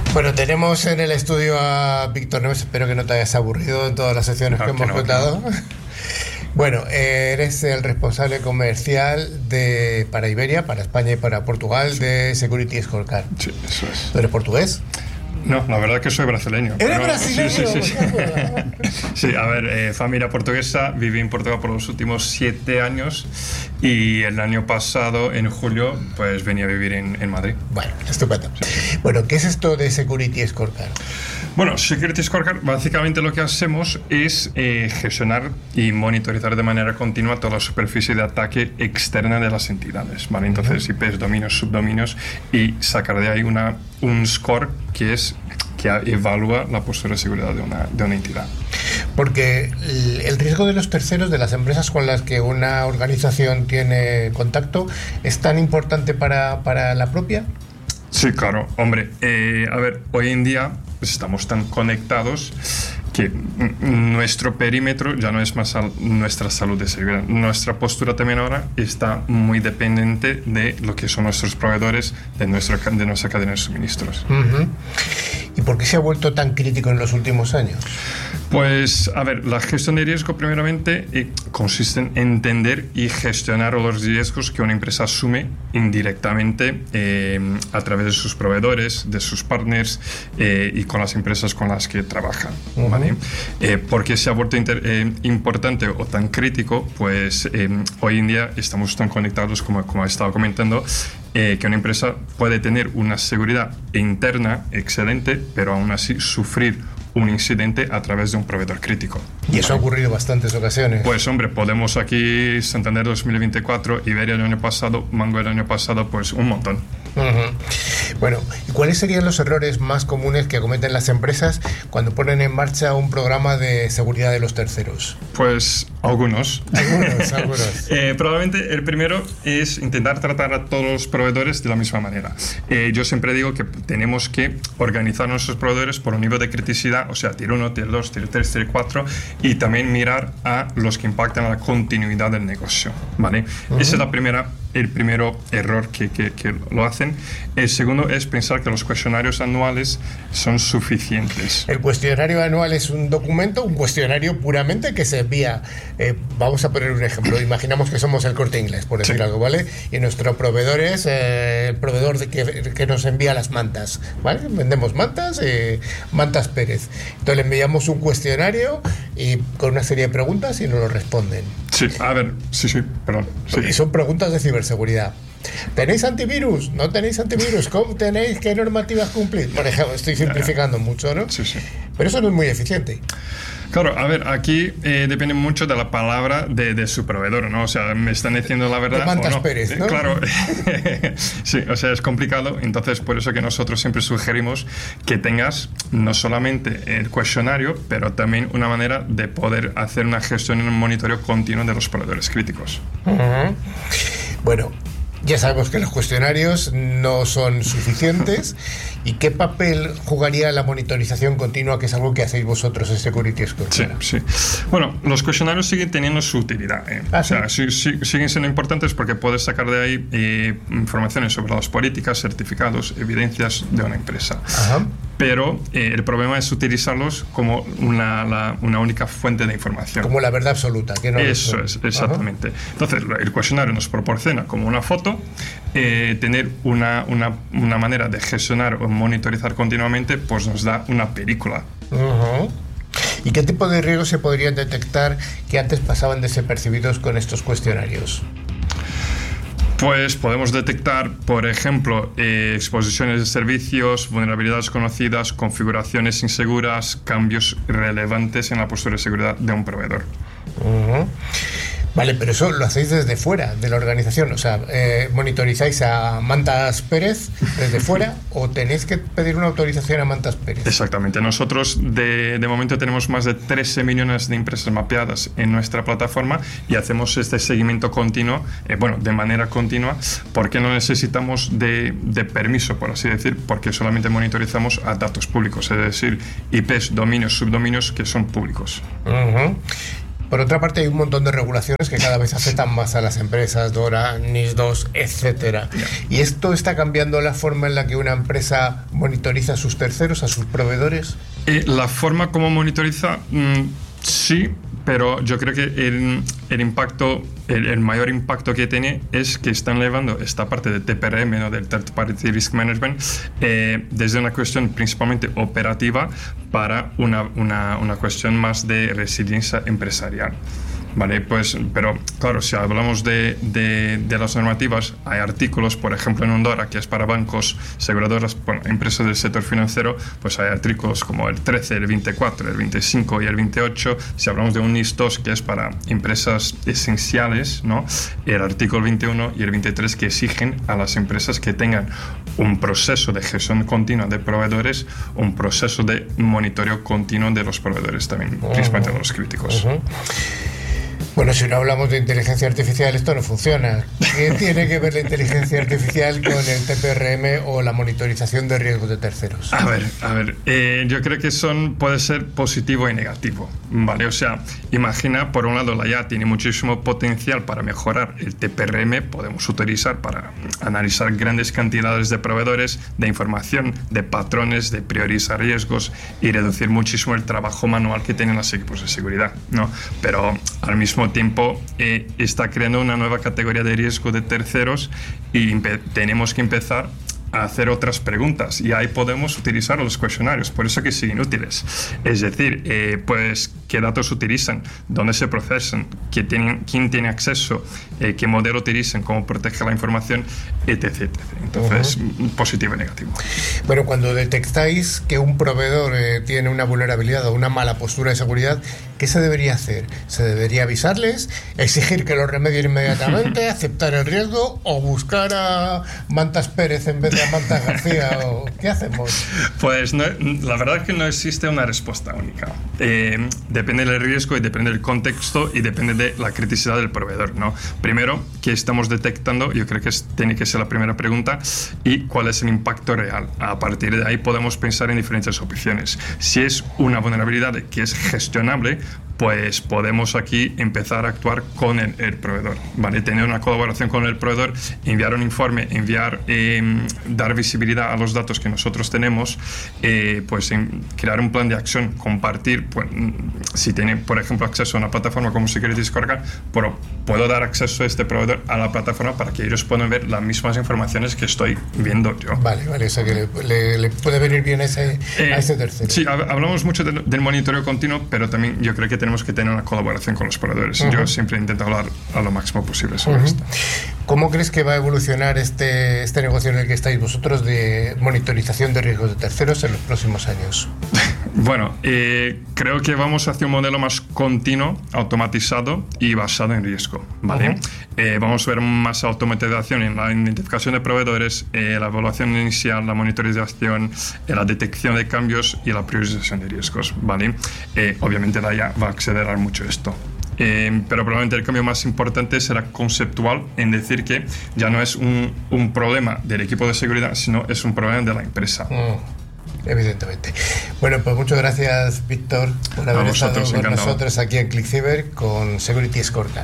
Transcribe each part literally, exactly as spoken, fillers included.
Bueno, tenemos en el estudio a Víctor Neves. Espero que no te hayas aburrido en todas las secciones no, que hemos no, contado. No. Bueno, eh, eres el responsable comercial de para Iberia, para España y para Portugal de Security Scorecard. Sí, eso es. ¿Tú eres portugués? No, la verdad que soy brasileño. ¿Eres pero, brasileño? Sí, sí, sí. Sí, sí a ver, eh, familia portuguesa, viví en Portugal por los últimos siete años y el año pasado, en julio, pues venía a vivir en, en Madrid. Bueno, estupendo. Sí. Bueno, ¿qué es esto de Security Scorecard? Bueno, Security Scorecard, básicamente lo que hacemos es eh, gestionar y monitorizar de manera continua toda la superficie de ataque externa de las entidades, ¿vale? Entonces, I Ps, dominios, subdominios, y sacar de ahí una, un score que es que evalúa la postura de seguridad de una, de una entidad. Porque el riesgo de los terceros, de las empresas con las que una organización tiene contacto, ¿es tan importante para, para la propia? Sí, claro. Hombre, eh, a ver, hoy en día pues estamos tan conectados que nuestro perímetro ya no es más sal- nuestra salud de seguridad. Nuestra postura también ahora está muy dependiente de lo que son nuestros proveedores, de nuestra, de nuestra cadena de suministros. Uh-huh. ¿Y por qué se ha vuelto tan crítico en los últimos años? Pues, a ver, la gestión de riesgo primeramente eh, consiste en entender y gestionar los riesgos que una empresa asume indirectamente eh, a través de sus proveedores, de sus partners eh, y con las empresas con las que trabajan. Uh-huh. ¿Vale? Eh, ¿Por qué se ha vuelto inter- eh, importante o tan crítico? Pues eh, hoy en día estamos tan conectados, como, como he estado comentando, Eh, que una empresa puede tener una seguridad interna excelente, pero aún así sufrir un incidente a través de un proveedor crítico. Y eso ¿vale? ha ocurrido en bastantes ocasiones. Pues hombre, podemos aquí Santander dos mil veinticuatro, Iberia el año pasado, Mango el año pasado, pues un montón. Uh-huh. Bueno, ¿y cuáles serían los errores más comunes que cometen las empresas cuando ponen en marcha un programa de seguridad de los terceros? Pues algunos. Algunos, algunos. eh, probablemente el primero es intentar tratar a todos los proveedores de la misma manera. Eh, yo siempre digo que tenemos que organizar nuestros proveedores por un nivel de criticidad, o sea, tier uno, tier dos, tier tres, tier cuatro, y también mirar a los que impactan a la continuidad del negocio, ¿vale? Uh-huh. Esa es la primera, el primero error que, que, que lo hacen. El segundo es pensar que los cuestionarios anuales son suficientes. El cuestionario anual es un documento, un cuestionario puramente que se envía. Eh, vamos a poner un ejemplo. Imaginamos que somos el Corte Inglés, por decir sí. algo, ¿vale? Y nuestro proveedor es eh, el proveedor de que, que nos envía las mantas, ¿vale? Vendemos mantas, eh, Mantas Pérez. Entonces le enviamos un cuestionario y con una serie de preguntas y nos lo responden. Sí, a ver, sí, sí, perdón. Sí. Y son preguntas de ciberseguridad. ¿Tenéis antivirus? ¿No tenéis antivirus? ¿Cómo tenéis? ¿Qué normativas cumplir? Por ejemplo, estoy simplificando mucho, ¿no? Sí, sí. Pero eso no es muy eficiente. Claro, a ver, aquí eh, depende mucho de la palabra de, de su proveedor, ¿no? O sea, me están diciendo la verdad. De Mantas o no. Pérez, ¿no? Eh, claro, sí, o sea, es complicado. Entonces, por eso que nosotros siempre sugerimos que tengas no solamente el cuestionario, pero también una manera de poder hacer una gestión y un monitoreo continuo de los proveedores críticos. Uh-huh. Bueno, ya sabemos que los cuestionarios no son suficientes. ¿Y qué papel jugaría la monitorización continua, que es algo que hacéis vosotros en Security Scorecard? Sí, sí. Bueno, los cuestionarios siguen teniendo su utilidad. ¿eh? ¿Ah, o sea, sí? sí, sí, siguen siendo importantes porque puedes sacar de ahí eh, informaciones sobre las políticas, certificados, evidencias de una empresa. Ajá. Pero eh, el problema es utilizarlos como una, la, una única fuente de información. Como la verdad absoluta. Que no Eso es, es, exactamente. Ajá. Entonces, el cuestionario nos proporciona como una foto, eh, tener una, una, una manera de gestionar o monitorizar continuamente, pues nos da una película. Uh-huh. ¿Y qué tipo de riesgos se podrían detectar que antes pasaban desapercibidos con estos cuestionarios? Pues podemos detectar, por ejemplo, eh, exposiciones de servicios, vulnerabilidades conocidas, configuraciones inseguras, cambios relevantes en la postura de seguridad de un proveedor. Uh-huh. Vale, pero eso lo hacéis desde fuera de la organización, o sea, eh, ¿monitorizáis a Mantas Pérez desde fuera o tenéis que pedir una autorización a Mantas Pérez? Exactamente. Nosotros de, de momento tenemos más de trece millones de empresas mapeadas en nuestra plataforma y hacemos este seguimiento continuo, eh, bueno, de manera continua, porque no necesitamos de, de permiso, por así decir, porque solamente monitorizamos a datos públicos, es decir, I Ps, dominios, subdominios que son públicos. Uh-huh. Por otra parte, hay un montón de regulaciones que cada vez afectan más a las empresas, DORA, NIS dos, etcétera. Yeah. ¿Y esto está cambiando la forma en la que una empresa monitoriza a sus terceros, a sus proveedores? Eh, la forma como monitoriza, mmm, sí, pero yo creo que el, el impacto, el, el mayor impacto que tiene es que están llevando esta parte de T P R M, ¿no? Del Third Party Risk Management, eh, desde una cuestión principalmente operativa para una, una, una cuestión más de resiliencia empresarial. Vale, pues, pero claro, si hablamos de, de, de las normativas, hay artículos, por ejemplo, en DORA, que es para bancos, aseguradoras, bueno, empresas del sector financiero, pues hay artículos como el trece, el veinticuatro, el veinticinco y el veintiocho. Si hablamos de un NIS dos, que es para empresas esenciales, ¿no? El artículo veintiuno y el veintitrés, que exigen a las empresas que tengan un proceso de gestión continua de proveedores, un proceso de monitoreo continuo de los proveedores también, uh-huh. principalmente de los críticos. Uh-huh. Bueno, si no hablamos de inteligencia artificial, esto no funciona. ¿Qué tiene que ver la inteligencia artificial con el T P R M o la monitorización de riesgos de terceros? A ver, a ver, eh, yo creo que son, puede ser positivo y negativo, ¿vale? O sea, imagina, por un lado, la I A tiene muchísimo potencial para mejorar el T P R M, podemos utilizar para analizar grandes cantidades de proveedores, de información, de patrones, de priorizar riesgos y reducir muchísimo el trabajo manual que tienen los equipos de seguridad, ¿no? Pero al mismo tiempo eh, está creando una nueva categoría de riesgo de terceros y tenemos que empezar a hacer otras preguntas y ahí podemos utilizar los cuestionarios, por eso que siguen útiles. Es decir, eh, pues qué datos utilizan, dónde se procesan, qué tienen, quién tiene acceso, eh, qué modelo utilizan, cómo protege la información, etcétera, etcétera. Entonces, uh-huh. positivo y negativo. Bueno, cuando detectáis que un proveedor eh, tiene una vulnerabilidad o una mala postura de seguridad, ¿qué se debería hacer? ¿Se debería avisarles, exigir que lo remedien inmediatamente, aceptar el riesgo o buscar a Mantas Pérez en vez de a Mantas García? ¿O qué hacemos? Pues no, la verdad es que no existe una respuesta única. Eh, depende del riesgo y depende del contexto y depende de la criticidad del proveedor, ¿no? Primero, ¿qué estamos detectando? Yo creo que es, tiene que ser la primera pregunta. ¿Y cuál es el impacto real? A partir de ahí podemos pensar en diferentes opciones. Si es una vulnerabilidad que es gestionable, pues podemos aquí empezar a actuar con el, el proveedor, ¿vale? Tener una colaboración con el proveedor, enviar un informe, enviar, eh, dar visibilidad a los datos que nosotros tenemos, eh, pues en, crear un plan de acción, compartir, pues, si tiene, por ejemplo, acceso a una plataforma como Security Scorecard, pero puedo dar acceso a este proveedor a la plataforma para que ellos puedan ver las mismas informaciones que estoy viendo yo. Vale, vale, o sea que le, le, le puede venir bien a ese, eh, a ese tercero. Sí, hablamos mucho de, del monitoreo continuo, pero también yo creo que tenemos que tener una colaboración con los proveedores. Uh-huh. Yo siempre intento hablar a lo máximo posible sobre uh-huh. esto. ¿Cómo crees que va a evolucionar este, este negocio en el que estáis vosotros de monitorización de riesgos de terceros en los próximos años? Bueno, eh, creo que vamos hacia un modelo más continuo, automatizado y basado en riesgo, ¿vale? Uh-huh. Eh, vamos a ver más automatización en la identificación de proveedores, eh, la evaluación inicial, la monitorización, eh, la detección de cambios y la priorización de riesgos, ¿vale? Eh, obviamente la I A va a acelerar mucho esto. Eh, pero probablemente el cambio más importante será conceptual, en decir que ya no es un, un problema del equipo de seguridad, sino es un problema de la empresa. Mm. Evidentemente. Bueno, pues muchas gracias, Víctor, por haber estado con encantado. nosotros aquí en ClickCyber con Security Scorecard.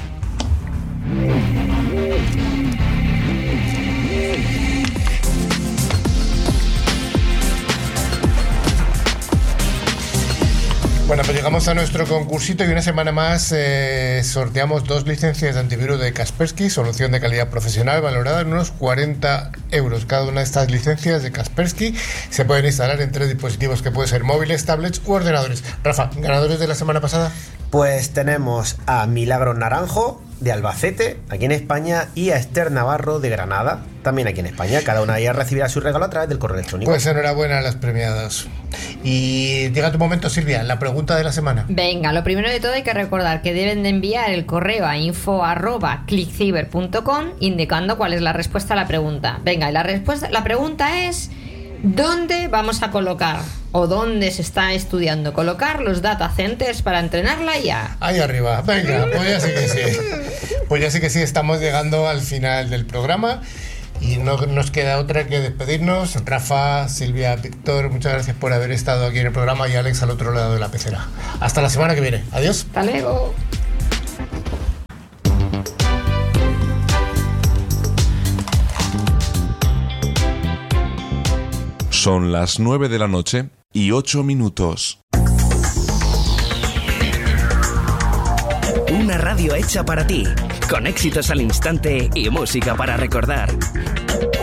Bueno, pues llegamos a nuestro concursito y una semana más eh, sorteamos dos licencias de antivirus de Kaspersky, solución de calidad profesional valorada en unos cuarenta euros. Cada una de estas licencias de Kaspersky se pueden instalar en tres dispositivos que pueden ser móviles, tablets u ordenadores. Rafa, ¿ganadores de la semana pasada? Pues tenemos a Milagro Naranjo de Albacete, aquí en España, y a Esther Navarro de Granada, también aquí en España. Cada una de ellas recibirá su regalo a través del correo electrónico. Pues enhorabuena a las premiadas. Y llega tu momento, Silvia, la pregunta de la semana. Venga, lo primero de todo hay que recordar que deben de enviar el correo a info arroba clickcyber punto com indicando cuál es la respuesta a la pregunta. Venga, y la respuesta, la pregunta es: ¿dónde vamos a colocar o dónde se está estudiando colocar los data centers para entrenar la I A? Ahí arriba, venga, pues ya sí que sí. Pues ya sí que sí, estamos llegando al final del programa. Y no nos queda otra que despedirnos. Rafa, Silvia, Víctor, muchas gracias por haber estado aquí en el programa, y Alex al otro lado de la pecera. Hasta la semana que viene. Adiós. Hasta luego. Son las nueve de la noche y ocho minutos. Una radio hecha para ti, con éxitos al instante y música para recordar.